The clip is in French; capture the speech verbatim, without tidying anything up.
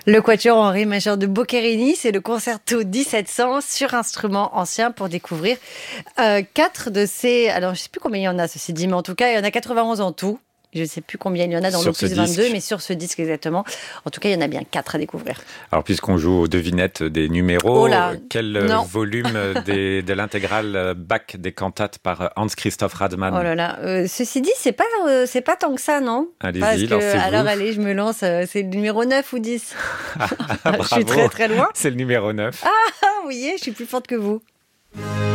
Le quatuor en ré majeur de Boccherini, c'est le concerto dix-sept cents sur instrument ancien pour découvrir euh, quatre de ces... Alors, je ne sais plus combien il y en a, ceci dit, mais en tout cas, il y en a quatre-vingt-onze en tout. Je ne sais plus combien il y en a dans l'opus vingt-deux, mais sur ce disque exactement. En tout cas, il y en a bien quatre à découvrir. Alors, puisqu'on joue aux devinettes des numéros, oh là, quel non. volume des, de l'intégrale Bach des cantates par Hans-Christoph Radmann? Oh là là. Euh, ceci dit, c'est pas, euh, c'est pas tant que ça, non? Allez-y, lancez-vous. Alors, allez, je me lance. Euh, c'est le numéro neuf ou dix? Ah, je suis très très loin. C'est le numéro neuf. Ah, vous voyez, je suis plus forte que vous.